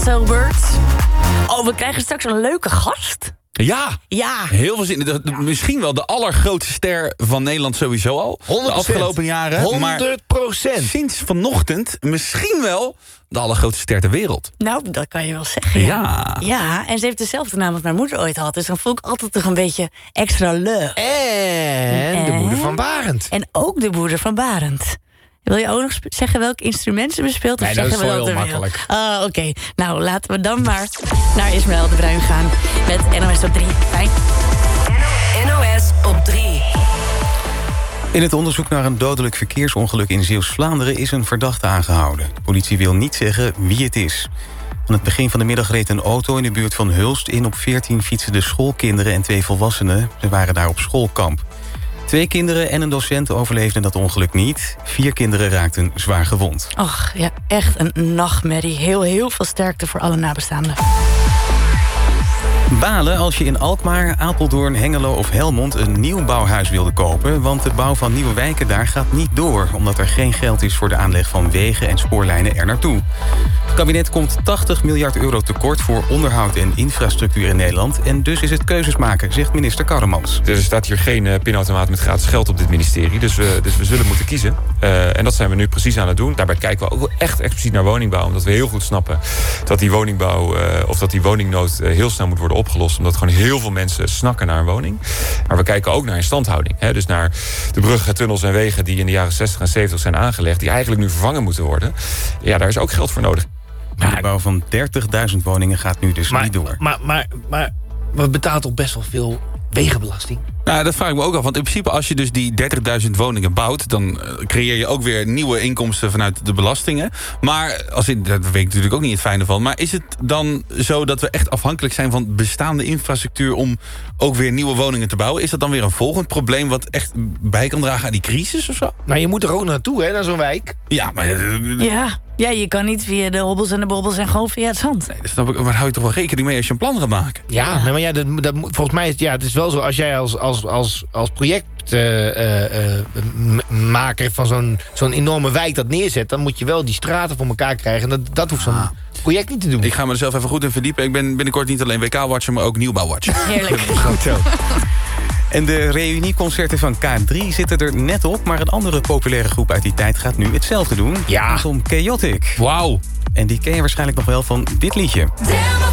Sobert. Oh, we krijgen straks een leuke gast. Ja, heel veel zin. Misschien wel de allergrootste ster van Nederland sowieso al. 100%. De afgelopen jaren. 100%. Maar sinds vanochtend misschien wel de allergrootste ster ter wereld. Nou, dat kan je wel zeggen. Ja, en ze heeft dezelfde naam als mijn moeder ooit had. Dus dan voel ik altijd toch een beetje extra leuk. En de moeder van Barend. En ook de moeder van Barend. Wil je ook nog zeggen welk instrument ze bespeelt? Nee, dat is wel heel makkelijk. Oh, oké. Nou, laten we dan maar naar Ismaël de Bruin gaan. Met NOS op 3. Fijn. NOS op 3. In het onderzoek naar een dodelijk verkeersongeluk in Zeeuws-Vlaanderen is een verdachte aangehouden. De politie wil niet zeggen wie het is. Aan het begin van de middag reed een auto in de buurt van Hulst in. Op 14 fietsen schoolkinderen en 2 volwassenen. Ze waren daar op schoolkamp. 2 kinderen en een docent overleefden dat ongeluk niet. 4 kinderen raakten zwaar gewond. Och, ja, echt een nachtmerrie. Heel veel sterkte voor alle nabestaanden. Balen als je in Alkmaar, Apeldoorn, Hengelo of Helmond een nieuw bouwhuis wilde kopen, want de bouw van nieuwe wijken daar gaat niet door, omdat er geen geld is voor de aanleg van wegen en spoorlijnen er naartoe. Het kabinet komt 80 miljard euro tekort voor onderhoud en infrastructuur in Nederland, en dus is het keuzes maken, zegt minister Karremans. Er staat hier geen pinautomaat met gratis geld op dit ministerie, dus we zullen moeten kiezen. En dat zijn we nu precies aan het doen. Daarbij kijken we ook echt expliciet naar woningbouw, omdat we heel goed snappen dat die woningbouw of dat die woningnood heel snel moet worden opgelost, omdat gewoon heel veel mensen snakken naar een woning. Maar we kijken ook naar instandhouding. Dus naar de bruggen, tunnels en wegen die in de jaren 60 en 70 zijn aangelegd, die eigenlijk nu vervangen moeten worden. Ja, daar is ook geld voor nodig. De bouw van 30.000 woningen gaat nu dus niet door. Maar we betalen toch best wel veel wegenbelasting? Nou, dat vraag ik me ook af. Want in principe, als je dus die 30.000 woningen bouwt, dan creëer je ook weer nieuwe inkomsten vanuit de belastingen. Maar, dat weet ik natuurlijk ook niet het fijne van. Maar is het dan zo dat we echt afhankelijk zijn van bestaande infrastructuur om ook weer nieuwe woningen te bouwen? Is dat dan weer een volgend probleem wat echt bij kan dragen aan die crisis of zo? Nou, je moet er ook naartoe, hè, naar zo'n wijk. Ja, maar... Ja, je kan niet via de hobbels en de bobbels en gewoon via het zand. Nee, dat snap ik, maar hou je toch wel rekening mee als je een plan gaat maken? Ja, maar ja, volgens mij is het is wel zo, als jij als projectmaker van zo'n enorme wijk dat neerzet, dan moet je wel die straten voor elkaar krijgen. En dat hoeft zo'n project niet te doen. Ik ga me er zelf even goed in verdiepen. Ik ben binnenkort niet alleen WK-watcher, maar ook nieuwbouw-watcher. Heerlijk. Goed zo. En de reunieconcerten van K3 zitten er net op, maar een andere populaire groep uit die tijd gaat nu hetzelfde doen. Ja. Om Chaotic. Wauw. En die ken je waarschijnlijk nog wel van dit liedje.